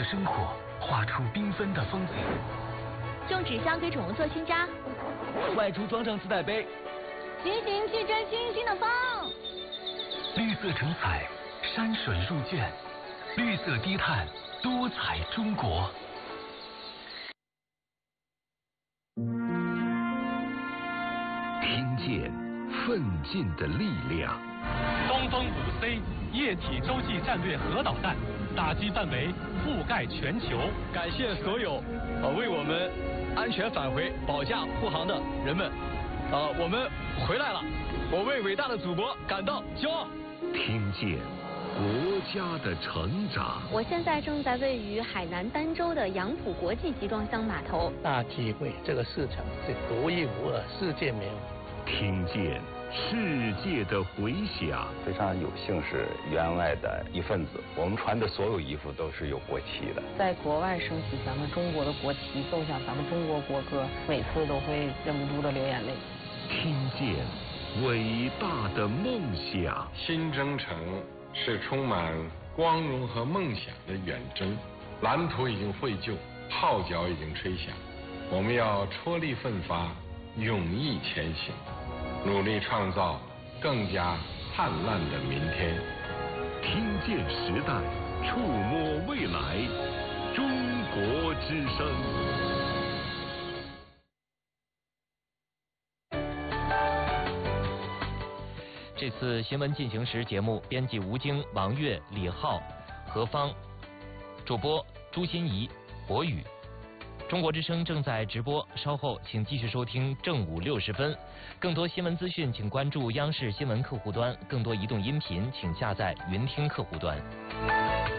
生活画出缤纷的风景。 用纸箱给宠物做新家， 外出装上自带杯， 骑行去追星星的风。 绿色成彩，山水入卷，绿色低碳，多彩中国。 听见奋进的力量。 东风5C 液体洲际战略核导弹，打击范围覆盖全球。 感谢所有为我们安全返回保驾护航的人们。我们回来了，我为伟大的祖国感到骄傲。 听见国家的成长。 我现在正在位于海南儋州的杨浦国际集装箱码头， 大体会这个市场是独一无二，世界没有。 听见世界的回响。 非常有幸是员外的一份子，我们穿的所有衣服都是有国旗的。 在国外升起咱们中国的国旗，奏响咱们中国国歌，每次都会忍不住的流眼泪。 听见伟大的梦想。 新征程是充满光荣和梦想的远征，蓝图已经绘就，号角已经吹响，我们要踔厉奋发，勇毅前行，努力创造更加灿烂的明天。 听见时代，触摸未来，中国之声。 这次新闻进行时节目编辑吴京、王悦、李浩、何芳，主播朱欣怡、博宇。中国之声正在直播，稍后请继续收听正午60分。更多新闻资讯，请关注央视新闻客户端；更多移动音频，请下载云听客户端。